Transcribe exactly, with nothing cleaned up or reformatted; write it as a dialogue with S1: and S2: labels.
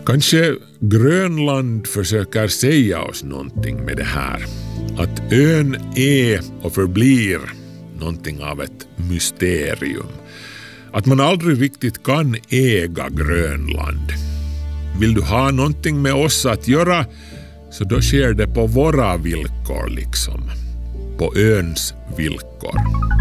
S1: Kanske Grönland försöker säga oss någonting med det här. Att ön är och förblir någonting av ett mysterium. Att man aldrig riktigt kan äga Grönland. Vill du ha någonting med oss att göra, så då sker det på våra villkor liksom. På öns villkor.